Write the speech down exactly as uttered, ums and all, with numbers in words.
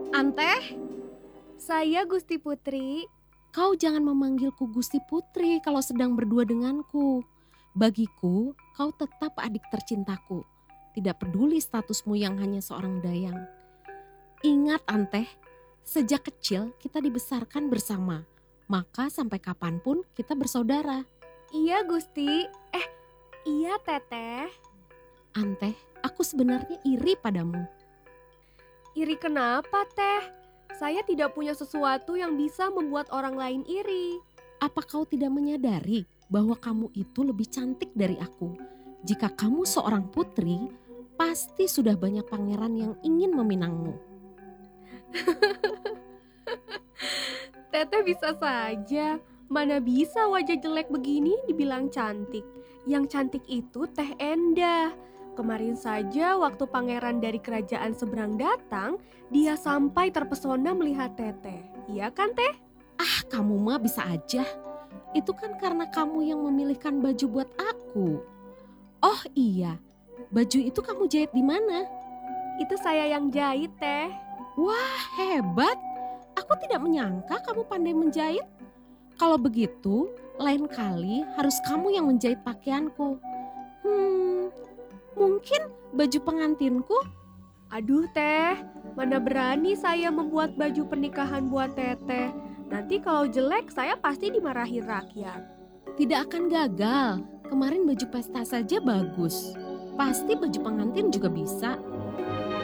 Anteh, Saya Gusti Putri. kau jangan memanggilku Gusti Putri kalau sedang berdua denganku. Bagiku, kau tetap adik tercintaku. Tidak peduli statusmu yang hanya seorang dayang. Ingat Anteh, sejak kecil kita dibesarkan bersama. Maka sampai kapanpun kita bersaudara. Iya Gusti. Eh, iya Teteh. Anteh, aku sebenarnya iri padamu. Iri kenapa Teh? Saya tidak punya sesuatu yang bisa membuat orang lain iri. Apa kau tidak menyadari bahwa kamu itu lebih cantik dari aku? Jika kamu seorang putri, pasti sudah banyak pangeran yang ingin meminangmu. Teteh bisa saja. Mana bisa wajah jelek begini dibilang cantik. Yang cantik itu Teh Endah. Kemarin saja waktu pangeran dari kerajaan seberang datang, dia sampai terpesona melihat Teteh. Iya kan Teh? Ah, kamu mah bisa aja. Itu kan karena kamu yang memilihkan baju buat aku. Oh iya, baju itu kamu jahit di mana? Itu saya yang jahit Teh. Wah, hebat. Aku tidak menyangka kamu pandai menjahit. Kalau begitu, lain kali harus kamu yang menjahit pakaianku. Hmm, mungkin baju pengantinku? Aduh Teh, mana berani saya membuat baju pernikahan buat Teteh. Nanti kalau jelek saya pasti dimarahin rakyat. Tidak akan gagal. Kemarin baju pesta saja bagus. Pasti baju pengantin juga bisa.